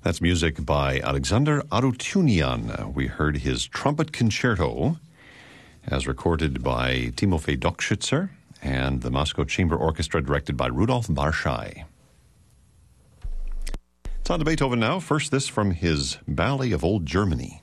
That's music by Alexander Arutunian. We heard his trumpet concerto as recorded by Timofey Dokshitzer and the Moscow Chamber Orchestra directed by Rudolf Barschai. It's on to Beethoven now. First, this from his Ballet of Old Germany.